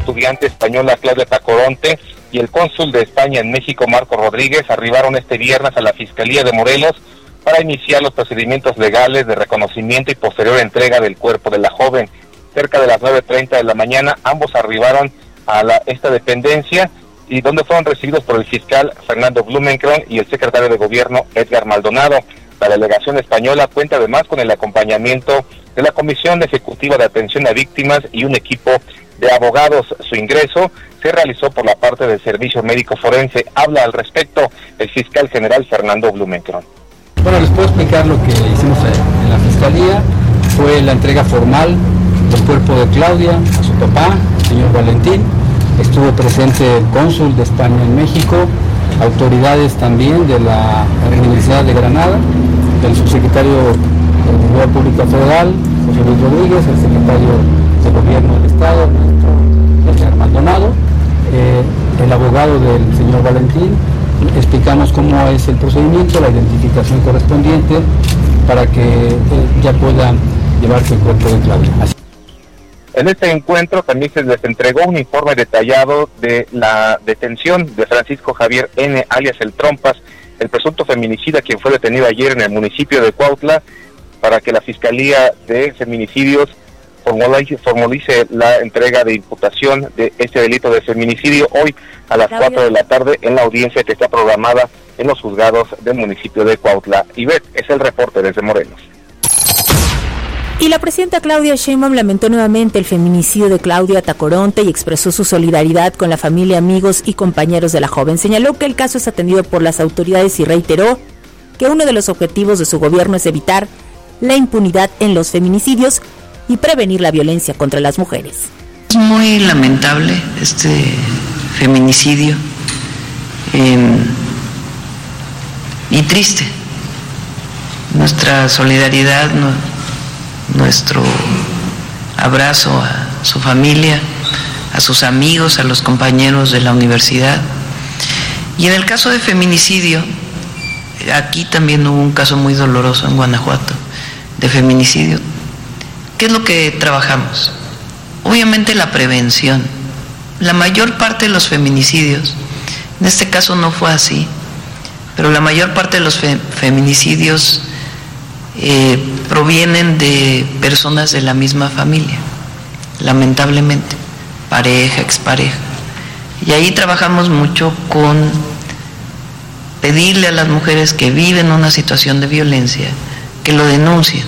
estudiante española Claudia Tacoronte y el cónsul de España en México, Marco Rodríguez, arribaron este viernes a la Fiscalía de Morelos para iniciar los procedimientos legales de reconocimiento y posterior entrega del cuerpo de la joven. Cerca de las 9:30 de la mañana, ambos arribaron a esta dependencia y donde fueron recibidos por el fiscal Fernando Blumenkron y el secretario de Gobierno Edgar Maldonado. La delegación española cuenta además con el acompañamiento de la Comisión Ejecutiva de Atención a Víctimas y un equipo de abogados. Su ingreso se realizó por la parte del Servicio Médico Forense. Habla al respecto el fiscal general Fernando Blumenkron. Bueno, les puedo explicar lo que hicimos en la Fiscalía. Fue la entrega formal del cuerpo de Claudia a su papá, el señor Valentín. Estuvo presente el cónsul de España en México, autoridades también de la Universidad de Granada, del subsecretario de Seguridad Pública Federal, José Luis Rodríguez, el secretario de Gobierno del Estado, Edgar Maldonado, el abogado del señor Valentín. Explicamos cómo es el procedimiento, la identificación correspondiente para que ya pueda llevarse el cuerpo de Claudia. En este encuentro también se les entregó un informe detallado de la detención de Francisco Javier N., alias El Trompas, el presunto feminicida quien fue detenido ayer en el municipio de Cuautla, para que la Fiscalía de Feminicidios formalice la entrega de imputación de este delito de feminicidio hoy a las 4 de la tarde en la audiencia que está programada en los juzgados del municipio de Cuautla. Ivette, es el reporte desde Morelos. Y la presidenta Claudia Sheinbaum lamentó nuevamente el feminicidio de Claudia Tacoronte y expresó su solidaridad con la familia, amigos y compañeros de la joven. Señaló que el caso es atendido por las autoridades y reiteró que uno de los objetivos de su gobierno es evitar la impunidad en los feminicidios y prevenir la violencia contra las mujeres. Es muy lamentable este feminicidio y triste. Nuestra solidaridad, nuestro abrazo a su familia, a sus amigos, a los compañeros de la universidad. Y en el caso de feminicidio, aquí también hubo un caso muy doloroso en Guanajuato de feminicidio. ¿Qué es lo que trabajamos? Obviamente la prevención. La mayor parte de los feminicidios, en este caso no fue así, pero la mayor parte de los feminicidios provienen de personas de la misma familia, lamentablemente, pareja, expareja. Y ahí trabajamos mucho con pedirle a las mujeres que viven una situación de violencia que lo denuncien.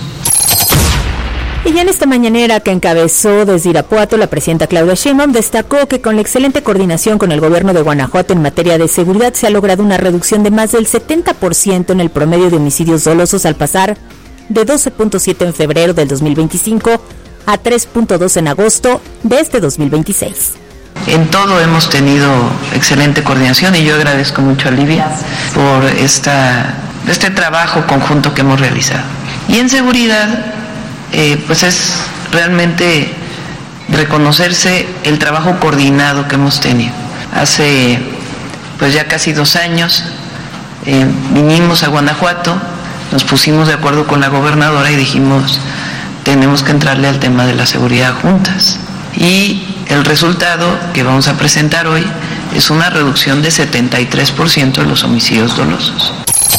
Y ya en esta mañanera que encabezó desde Irapuato, la presidenta Claudia Sheinbaum destacó que con la excelente coordinación con el gobierno de Guanajuato en materia de seguridad se ha logrado una reducción de más del 70% en el promedio de homicidios dolosos al pasar de 12.7 en febrero del 2025 a 3.2 en agosto de este 2026. En todo hemos tenido excelente coordinación y yo agradezco mucho a Livia por este trabajo conjunto que hemos realizado. Y en seguridad, pues es realmente reconocerse el trabajo coordinado que hemos tenido. Hace pues ya casi 2 años vinimos a Guanajuato, nos pusimos de acuerdo con la gobernadora y dijimos tenemos que entrarle al tema de la seguridad juntas. Y el resultado que vamos a presentar hoy es una reducción de 73% de los homicidios dolosos.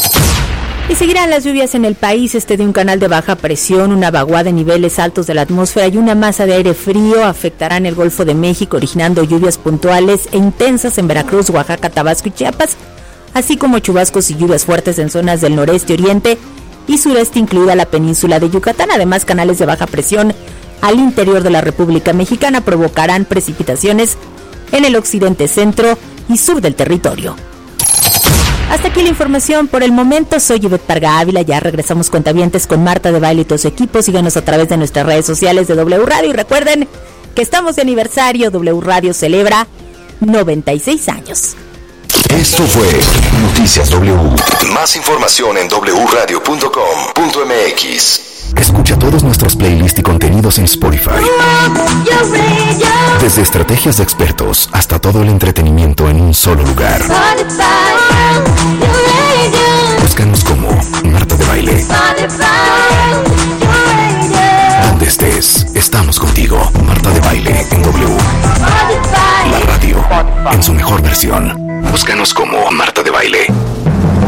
Y seguirán las lluvias en el país. De un canal de baja presión, una vaguada en niveles altos de la atmósfera y una masa de aire frío afectarán el Golfo de México, originando lluvias puntuales e intensas en Veracruz, Oaxaca, Tabasco y Chiapas, así como chubascos y lluvias fuertes en zonas del noreste, oriente y sureste, incluida la península de Yucatán. Además, canales de baja presión al interior de la República Mexicana provocarán precipitaciones en el occidente, centro y sur del territorio. Hasta aquí la información por el momento. Soy Ivette Parga Ávila. Ya regresamos cuentavientes con Marta de Baile y todo su equipo. Síganos a través de nuestras redes sociales de W Radio y recuerden que estamos de aniversario. W Radio celebra 96 años. Esto fue Noticias W. Más información en wradio.com.mx. Escucha todos nuestros playlists y contenidos en Spotify. Desde estrategias de expertos hasta todo el entretenimiento en un solo lugar. Búscanos como Marta de Baile. Donde estés, estamos contigo. Marta de Baile en W. en su mejor versión. Búscanos como